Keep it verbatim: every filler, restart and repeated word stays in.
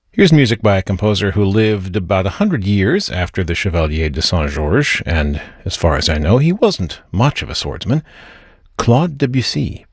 Here's music by a composer who lived about a hundred years after the Chevalier de Saint-Georges, and as far as I know, he wasn't much of a swordsman. Claude Debussy.